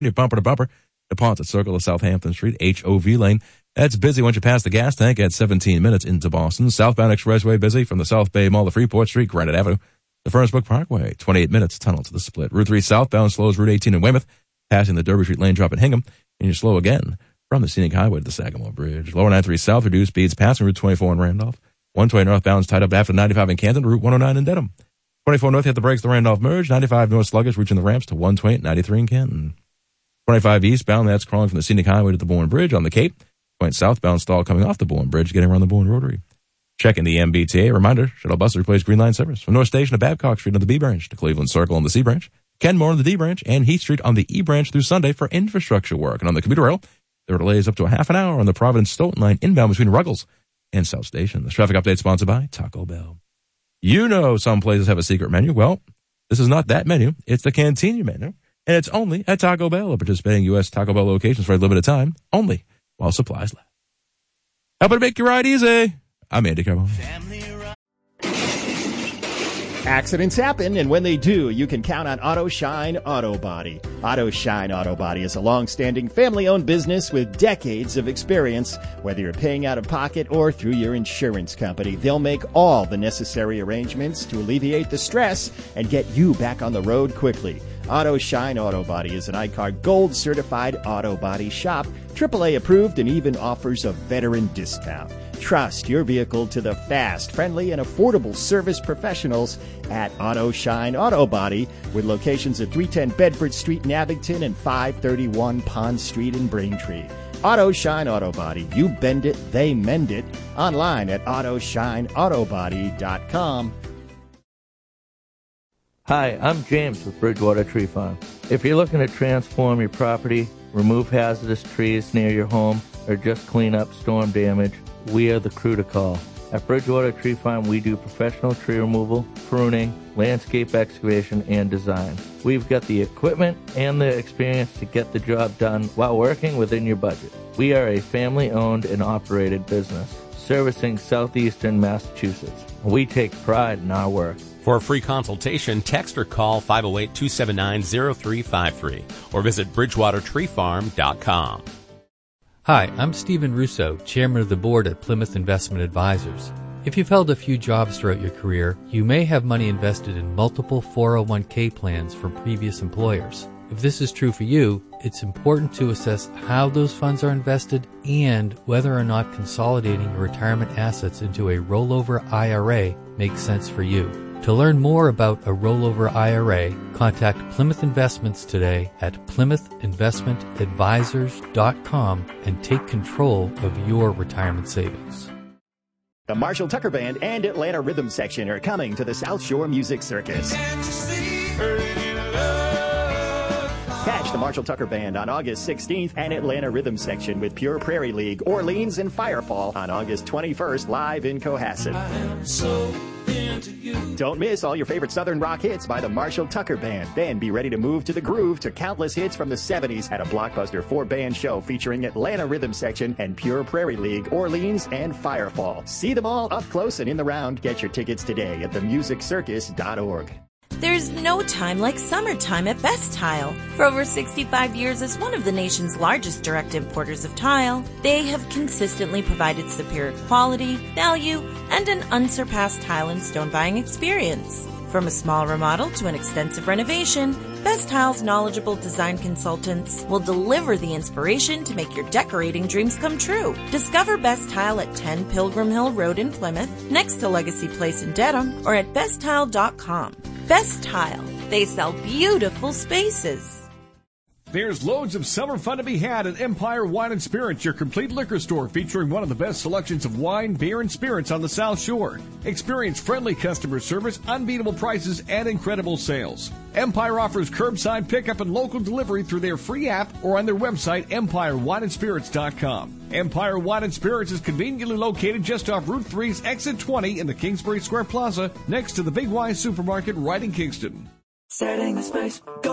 bumper to bumper. Deposit Circle of Southampton Street, HOV Lane. That's busy once you pass the gas tank at 17 minutes into Boston. Southbound Expressway busy from the South Bay Mall to Freeport Street, Granite Avenue. The Furnace-Brook Parkway, 28 minutes, tunnel to the split. Route 3 southbound slows Route 18 in Weymouth, passing the Derby Street lane drop at Hingham, and you slow again from the Scenic Highway to the Sagamore Bridge. Lower 93 south, reduced speeds passing Route 24 in Randolph. 120 northbound is tied up after 95 in Canton, Route 109 in Dedham. 24 north hit the brakes, the Randolph merge. 95 north sluggish, reaching the ramps to 120 at 93 in Canton. 25 eastbound, that's crawling from the Scenic Highway to the Bourne Bridge on the Cape. 20 southbound stall coming off the Bourne Bridge, getting around the Bourne Rotary. Checking the MBTA. Reminder, shuttle buses replace Green Line service from North Station to Babcock Street on the B branch to Cleveland Circle on the C branch, Kenmore on the D branch, and Heath Street on the E branch through Sunday for infrastructure work. And on the commuter rail, there are delays up to a half an hour on the Providence-Stoughton line inbound between Ruggles and South Station. This traffic update sponsored by Taco Bell. You know some places have a secret menu. Well, this is not that menu. It's the Cantina menu, and it's only at Taco Bell, participating U.S. Taco Bell locations for a limited time, only while supplies last. Helping to make your ride easy. I'm Andy Carbone. Accidents happen, and when they do, you can count on Auto Shine Auto Body. Auto Shine Auto Body is a long-standing family-owned business with decades of experience. Whether you're paying out of pocket or through your insurance company, they'll make all the necessary arrangements to alleviate the stress and get you back on the road quickly. Auto Shine Auto Body is an ICAR Gold certified auto body shop, AAA approved, and even offers a veteran discount. Trust your vehicle to the fast, friendly, and affordable service professionals at Auto Shine Auto Body, with locations at 310 Bedford Street in Abington and 531 Pond Street in Braintree. Auto Shine Auto Body. You bend it, they mend it. Online at AutoshineAutoBody.com. Hi, I'm James with Bridgewater Tree Farm. If you're looking to transform your property, remove hazardous trees near your home, or just clean up storm damage, we are the crew to call. At Bridgewater Tree Farm, we do professional tree removal, pruning, landscape excavation, and design. We've got the equipment and the experience to get the job done while working within your budget. We are a family-owned and operated business servicing southeastern Massachusetts. We take pride in our work. For a free consultation, text or call 508-279-0353 or visit BridgewaterTreeFarm.com. Hi, I'm Stephen Russo, Chairman of the Board at Plymouth Investment Advisors. If you've held a few jobs throughout your career, you may have money invested in multiple 401k plans from previous employers. If this is true for you, it's important to assess how those funds are invested and whether or not consolidating your retirement assets into a rollover IRA makes sense for you. To learn more about a rollover IRA, contact Plymouth Investments today at PlymouthInvestmentAdvisors.com and take control of your retirement savings. The Marshall Tucker Band and Atlanta Rhythm Section are coming to the South Shore Music Circus. Catch the Marshall Tucker Band on August 16th and Atlanta Rhythm Section with Pure Prairie League, Orleans, and Firefall on August 21st live in Cohasset. Don't miss all your favorite Southern rock hits by the Marshall Tucker Band. Then be ready to move to the groove to countless hits from the 70s at a blockbuster 4-band show featuring Atlanta Rhythm Section and Pure Prairie League, Orleans, and Firefall. See them all up close and in the round. Get your tickets today at themusiccircus.org. There's no time like summertime at Best Tile. For over 65 years as one of the nation's largest direct importers of tile, they have consistently provided superior quality, value, and an unsurpassed tile and stone buying experience. From a small remodel to an extensive renovation, Best Tile's knowledgeable design consultants will deliver the inspiration to make your decorating dreams come true. Discover Best Tile at 10 Pilgrim Hill Road in Plymouth, next to Legacy Place in Dedham, or at besttile.com. Best Tile. They sell beautiful spaces. There's loads of summer fun to be had at Empire Wine and Spirits, your complete liquor store featuring one of the best selections of wine, beer, and spirits on the South Shore. Experience friendly customer service, unbeatable prices, and incredible sales. Empire offers curbside pickup and local delivery through their free app or on their website, EmpireWineandSpirits.com. Empire Wine and Spirits is conveniently located just off Route 3's Exit 20 in the Kingsbury Square Plaza, next to the Big Y Supermarket right in Kingston. Setting the space, go to setting.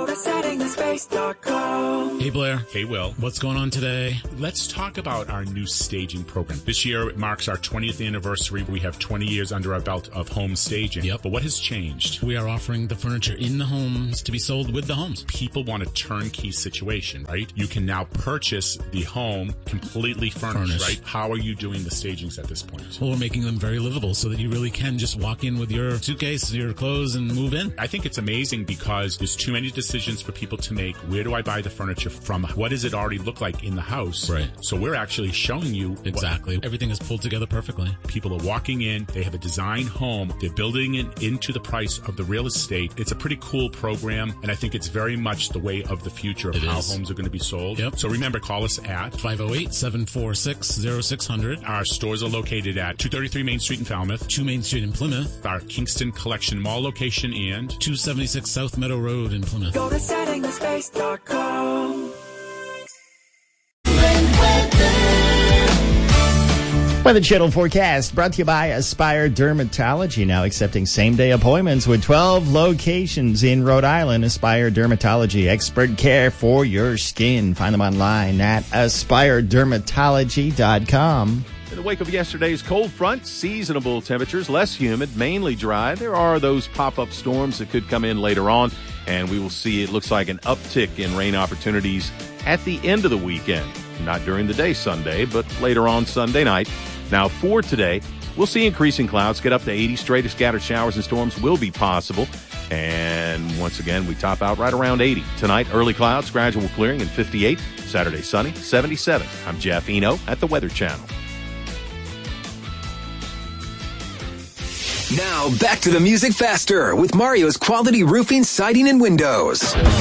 GoToSettingTheSpace.com. Hey Blair. Hey Will. What's going on today? Let's talk about our new staging program. This year marks our 20th anniversary. We have 20 years under our belt of home staging. Yep. But what has changed? We are offering the furniture in the homes to be sold with the homes. People want a turnkey situation, right? You can now purchase the home completely furnished, right? How are you doing the stagings at this point? Well, we're making them very livable so that you really can just walk in with your suitcase, your clothes, and move in. I think it's amazing because there's too many decisions for people to make. Where do I buy the furniture from? What does it already look like in the house? Right. So we're actually showing you exactly. Everything is pulled together perfectly. People are walking in. They have a design home. They're building it into the price of the real estate. It's a pretty cool program, and I think it's very much the way of the future of how homes are going to be sold. Yep. So remember, call us at 508-746-0600. Our stores are located at 233 Main Street in Falmouth, 2 Main Street in Plymouth, our Kingston Collection Mall location, and 276 South Meadow Road in Plymouth. GoToSettingTheSpace.com. Weather Channel forecast brought to you by Aspire Dermatology, now accepting same-day appointments with 12 locations in Rhode Island. Aspire Dermatology, expert care for your skin. Find them online at aspiredermatology.com. In the wake of yesterday's cold front, seasonable temperatures, less humid, mainly dry. There are those pop-up storms that could come in later on, and we will see, it looks like, an uptick in rain opportunities at the end of the weekend. Not during the day Sunday, but later on Sunday night. Now, for today, we'll see increasing clouds get up to 80. Straight scattered showers and storms will be possible. And once again, we top out right around 80. Tonight, early clouds, gradual clearing, and 58. Saturday, sunny, 77. I'm Jeff Eno at the Weather Channel. Now, back to the music faster with Mario's Quality Roofing, Siding, and Windows.